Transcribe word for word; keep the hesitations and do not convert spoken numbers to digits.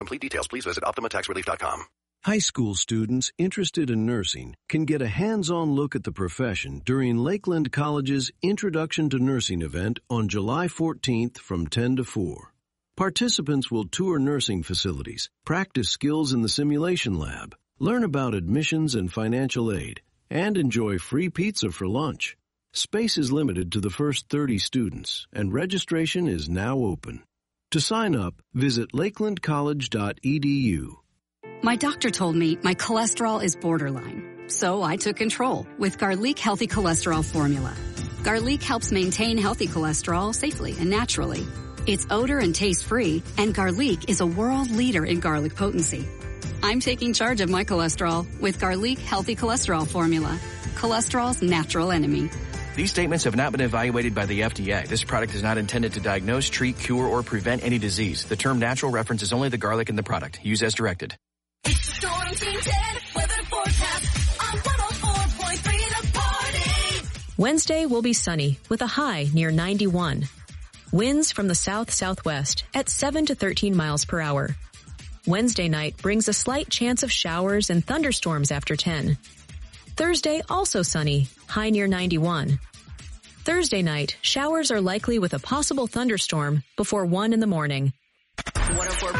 complete details, please visit Optima Tax Relief dot com. High school students interested in nursing can get a hands-on look at the profession during Lakeland College's Introduction to Nursing event on July fourteenth from ten to four. Participants will tour nursing facilities, practice skills in the simulation lab, learn about admissions and financial aid, and enjoy free pizza for lunch. Space is limited to the first thirty students, and registration is now open. To sign up, visit lakeland college dot e d u. My doctor told me my cholesterol is borderline, so I took control with Garlic Healthy Cholesterol Formula. Garlic helps maintain healthy cholesterol safely and naturally. It's odor and taste-free, and Garlic is a world leader in garlic potency. I'm taking charge of my cholesterol with Garlic Healthy Cholesterol Formula, cholesterol's natural enemy. These statements have not been evaluated by the F D A. This product is not intended to diagnose, treat, cure, or prevent any disease. The term natural references only the garlic in the product. Use as directed. It's the Storm Team ten weather forecast on one oh four point three The Party. Wednesday will be sunny with a high near ninety-one. Winds from the south-southwest at seven to thirteen miles per hour. Wednesday night brings a slight chance of showers and thunderstorms after ten. Thursday also sunny, high near ninety-one. Thursday night, showers are likely with a possible thunderstorm before one in the morning. one oh four